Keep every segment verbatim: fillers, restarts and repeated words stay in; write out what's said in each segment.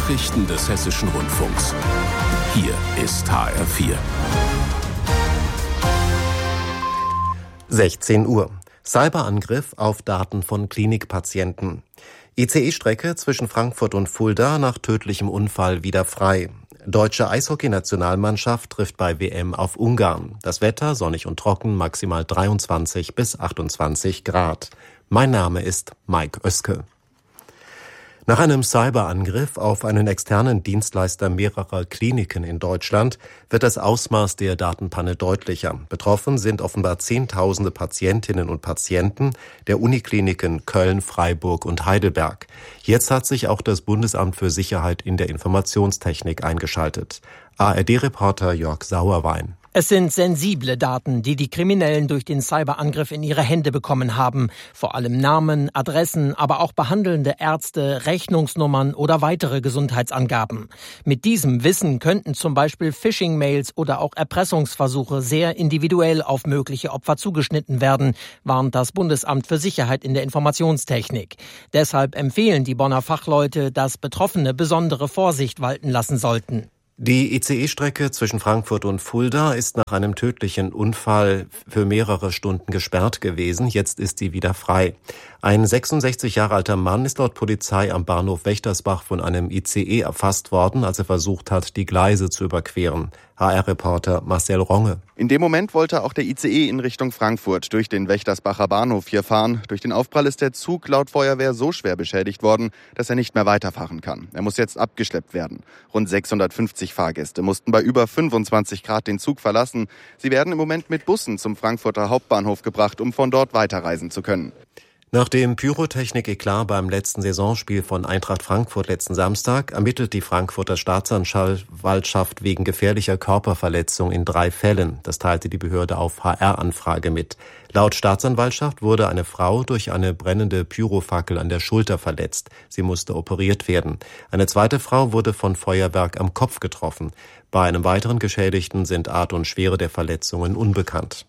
Nachrichten des Hessischen Rundfunks. Hier ist H R vier. sechzehn Uhr. Cyberangriff auf Daten von Klinikpatienten. I C E-Strecke zwischen Frankfurt und Fulda nach tödlichem Unfall wieder frei. Deutsche Eishockey-Nationalmannschaft trifft bei W M auf Ungarn. Das Wetter sonnig und trocken, maximal dreiundzwanzig bis achtundzwanzig Grad. Mein Name ist Mike Oeske. Nach einem Cyberangriff auf einen externen Dienstleister mehrerer Kliniken in Deutschland wird das Ausmaß der Datenpanne deutlicher. Betroffen sind offenbar Zehntausende Patientinnen und Patienten der Unikliniken Köln, Freiburg und Heidelberg. Jetzt hat sich auch das Bundesamt für Sicherheit in der Informationstechnik eingeschaltet. A R D-Reporter Jörg Sauerwein. Es sind sensible Daten, die die Kriminellen durch den Cyberangriff in ihre Hände bekommen haben. Vor allem Namen, Adressen, aber auch behandelnde Ärzte, Rechnungsnummern oder weitere Gesundheitsangaben. Mit diesem Wissen könnten zum Beispiel Phishing-Mails oder auch Erpressungsversuche sehr individuell auf mögliche Opfer zugeschnitten werden, warnt das Bundesamt für Sicherheit in der Informationstechnik. Deshalb empfehlen die Bonner Fachleute, dass Betroffene besondere Vorsicht walten lassen sollten. Die I C E-Strecke zwischen Frankfurt und Fulda ist nach einem tödlichen Unfall für mehrere Stunden gesperrt gewesen. Jetzt ist sie wieder frei. Ein sechsundsechzig Jahre alter Mann ist laut Polizei am Bahnhof Wächtersbach von einem I C E erfasst worden, als er versucht hat, die Gleise zu überqueren. H R-Reporter Marcel Ronge. In dem Moment wollte auch der I C E in Richtung Frankfurt durch den Wächtersbacher Bahnhof hier fahren. Durch den Aufprall ist der Zug laut Feuerwehr so schwer beschädigt worden, dass er nicht mehr weiterfahren kann. Er muss jetzt abgeschleppt werden. Rund sechshundertfünfzig Fahrgäste mussten bei über fünfundzwanzig Grad den Zug verlassen. Sie werden im Moment mit Bussen zum Frankfurter Hauptbahnhof gebracht, um von dort weiterreisen zu können. Nach dem Pyrotechnik-Eklat beim letzten Saisonspiel von Eintracht Frankfurt letzten Samstag ermittelt die Frankfurter Staatsanwaltschaft wegen gefährlicher Körperverletzung in drei Fällen. Das teilte die Behörde auf H R-Anfrage mit. Laut Staatsanwaltschaft wurde eine Frau durch eine brennende Pyrofackel an der Schulter verletzt. Sie musste operiert werden. Eine zweite Frau wurde von Feuerwerk am Kopf getroffen. Bei einem weiteren Geschädigten sind Art und Schwere der Verletzungen unbekannt.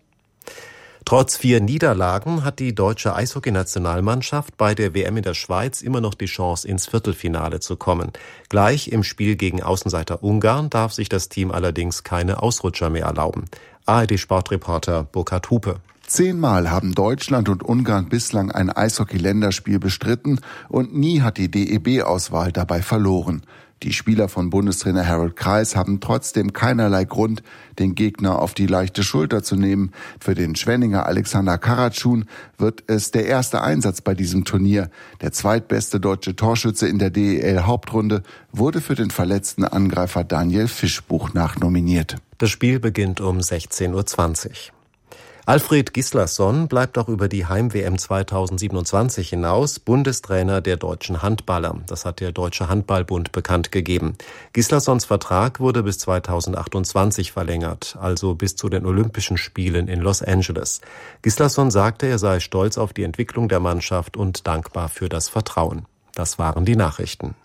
Trotz vier Niederlagen hat die deutsche Eishockey-Nationalmannschaft bei der W M in der Schweiz immer noch die Chance, ins Viertelfinale zu kommen. Gleich im Spiel gegen Außenseiter Ungarn darf sich das Team allerdings keine Ausrutscher mehr erlauben. A R D-Sportreporter Burkhard Hupe. Zehnmal haben Deutschland und Ungarn bislang ein Eishockey-Länderspiel bestritten und nie hat die D E B-Auswahl dabei verloren. Die Spieler von Bundestrainer Harold Kreis haben trotzdem keinerlei Grund, den Gegner auf die leichte Schulter zu nehmen. Für den Schwenninger Alexander Karatschun wird es der erste Einsatz bei diesem Turnier. Der zweitbeste deutsche Torschütze in der D E L-Hauptrunde wurde für den verletzten Angreifer Daniel Fischbuch nachnominiert. Das Spiel beginnt um sechzehn Uhr zwanzig. Alfred Gislason bleibt auch über die Heim-W M zweitausendsiebenundzwanzig hinaus Bundestrainer der deutschen Handballer. Das hat der Deutsche Handballbund bekannt gegeben. Gislasons Vertrag wurde bis zweitausendachtundzwanzig verlängert, also bis zu den Olympischen Spielen in Los Angeles. Gislason sagte, er sei stolz auf die Entwicklung der Mannschaft und dankbar für das Vertrauen. Das waren die Nachrichten.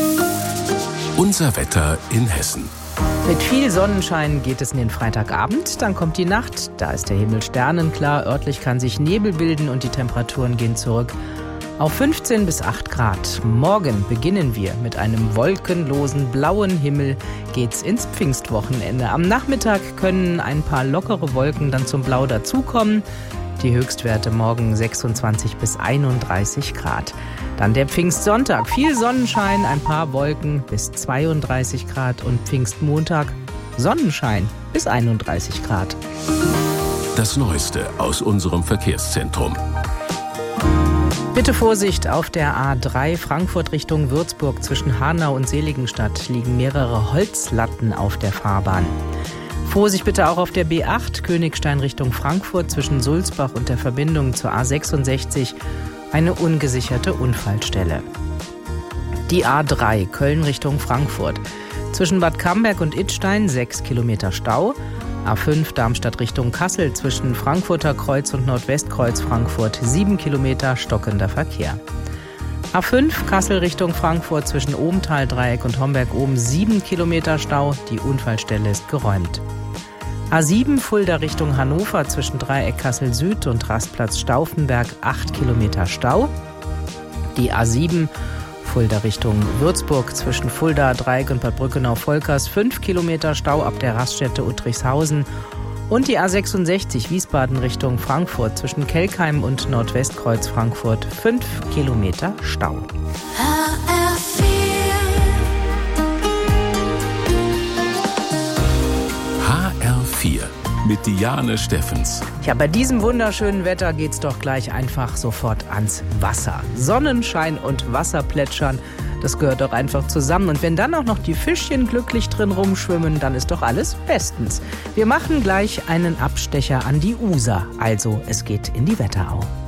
Unser Wetter in Hessen. Mit viel Sonnenschein geht es in den Freitagabend, dann kommt die Nacht, da ist der Himmel sternenklar, örtlich kann sich Nebel bilden und die Temperaturen gehen zurück auf fünfzehn bis acht Grad. Morgen beginnen wir mit einem wolkenlosen blauen Himmel, geht's ins Pfingstwochenende. Am Nachmittag können ein paar lockere Wolken dann zum Blau dazukommen. Die Höchstwerte morgen sechsundzwanzig bis einunddreißig Grad. Dann der Pfingstsonntag. Viel Sonnenschein, ein paar Wolken bis zweiunddreißig Grad. Und Pfingstmontag Sonnenschein bis einunddreißig Grad. Das Neueste aus unserem Verkehrszentrum. Bitte Vorsicht, auf der A drei Frankfurt Richtung Würzburg zwischen Hanau und Seligenstadt liegen mehrere Holzlatten auf der Fahrbahn. Vorsicht bitte auch auf der B acht Königstein Richtung Frankfurt zwischen Sulzbach und der Verbindung zur A sechsundsechzig eine ungesicherte Unfallstelle. Die A drei Köln Richtung Frankfurt zwischen Bad Camberg und Idstein sechs Kilometer Stau. A fünf Darmstadt Richtung Kassel zwischen Frankfurter Kreuz und Nordwestkreuz Frankfurt sieben Kilometer stockender Verkehr. A fünf Kassel Richtung Frankfurt zwischen Obenthal-Dreieck und Homberg-Oben sieben Kilometer Stau. Die Unfallstelle ist geräumt. A sieben Fulda Richtung Hannover zwischen Dreieck Kassel Süd und Rastplatz Stauffenberg acht Kilometer Stau. Die A sieben Fulda Richtung Würzburg zwischen Fulda, Dreieck und Bad Brückenau-Volkers. Fünf Kilometer Stau ab der Raststätte Uttrichshausen. Und die A sechsundsechzig Wiesbaden Richtung Frankfurt zwischen Kelkheim und Nordwestkreuz Frankfurt. Fünf Kilometer Stau. H R vier mit Diane Steffens. Ja, bei diesem wunderschönen Wetter geht's doch gleich einfach sofort ans Wasser. Sonnenschein und Wasserplätschern, das gehört doch einfach zusammen. Und wenn dann auch noch die Fischchen glücklich drin rumschwimmen, dann ist doch alles bestens. Wir machen gleich einen Abstecher an die User. Also, es geht in die Wetterau.